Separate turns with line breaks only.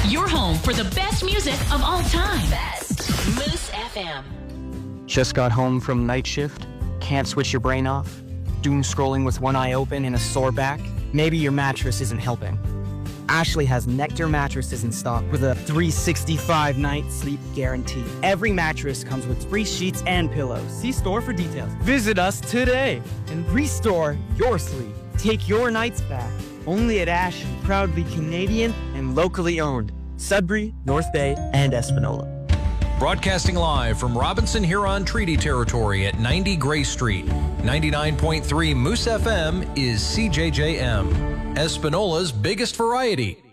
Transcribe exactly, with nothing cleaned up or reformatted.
Your home for the best music of all time. Best Moose F M.
Just got home from night shift? Can't switch your brain off? Doom scrolling with one eye open and a sore back? Maybe your mattress isn't helping. Ashley has Nectar mattresses in stock with a three sixty-five night sleep guarantee. Every mattress comes with free sheets and pillows. See store for details. Visit us today and restore your sleep. Take your nights back. Only at Ashley. Proudly Canadian and locally owned. Sudbury, North Bay, and Espanola.
Broadcasting live from Robinson Huron Treaty Territory at ninety Gray Street. ninety-nine point three Moose F M is C J J M, Espanola's biggest variety.